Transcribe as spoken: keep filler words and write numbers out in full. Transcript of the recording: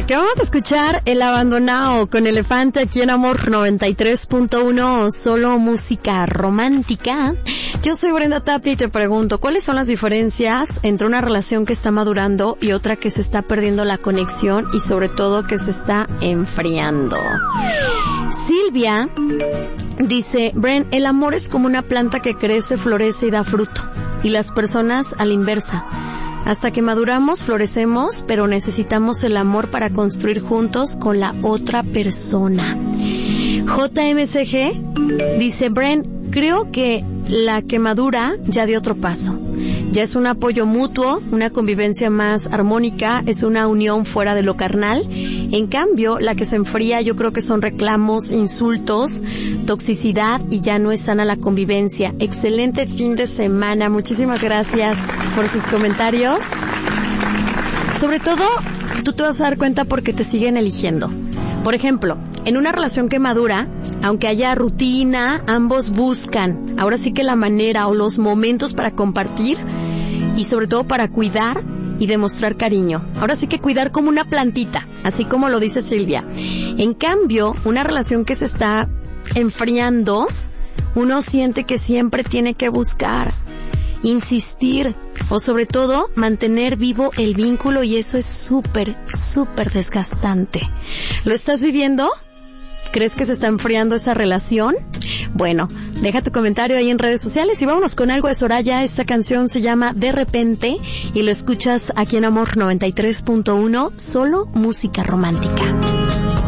Acabamos de escuchar El Abandonado con Elefante aquí en Amor noventa y tres punto uno, solo música romántica. Yo soy Brenda Tapia y te pregunto, ¿cuáles son las diferencias entre una relación que está madurando y otra que se está perdiendo la conexión y sobre todo que se está enfriando? Silvia dice, Bren, el amor es como una planta que crece, florece y da fruto, y las personas a la inversa. Hasta que maduramos, florecemos, pero necesitamos el amor para construir juntos con la otra persona. J M C G dice, Bren, creo que la que madura ya dio otro paso. Ya es un apoyo mutuo, una convivencia más armónica, es una unión fuera de lo carnal. En cambio, la que se enfría yo creo que son reclamos, insultos, toxicidad y ya no es sana la convivencia. Excelente fin de semana. Muchísimas gracias por sus comentarios. Sobre todo, tú te vas a dar cuenta porque te siguen eligiendo. Por ejemplo, en una relación que madura, aunque haya rutina, ambos buscan, ahora sí que la manera o los momentos para compartir y sobre todo para cuidar y demostrar cariño. Ahora sí que cuidar como una plantita, así como lo dice Silvia. En cambio, una relación que se está enfriando, uno siente que siempre tiene que buscar, insistir o sobre todo mantener vivo el vínculo y eso es súper, súper desgastante. ¿Lo estás viviendo? ¿Crees que se está enfriando esa relación? Bueno, deja tu comentario ahí en redes sociales y vámonos con algo de Soraya. Esta canción se llama De Repente y lo escuchas aquí en Amor noventa y tres punto uno, solo música romántica.